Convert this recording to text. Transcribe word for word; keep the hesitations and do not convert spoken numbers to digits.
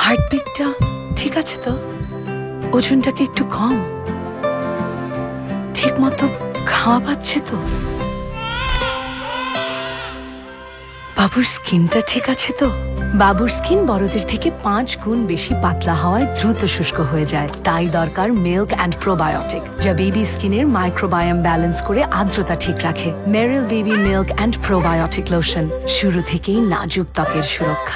হার্টবিটটা ঠিক আছে তো? ওজনটা কি একটু কম? ঠিক মতো খাওয়া পাচ্ছে তো? বাবুর স্কিনটা ঠিক আছে তো? বাবুর স্কিন বড়দের থেকে পাঁচ গুণ বেশি পাতলা হওয়ায় দ্রুত শুষ্ক হয়ে যায়। তাই দরকার মিল্ক অ্যান্ড প্রোবায়োটিক, যা বেবি স্কিনের মাইক্রোবায়োম ব্যালেন্স করে আর্দ্রতা ঠিক রাখে। মেরিল baby milk and probiotic lotion, শুরু থেকেই নাজুক ত্বকের সুরক্ষা।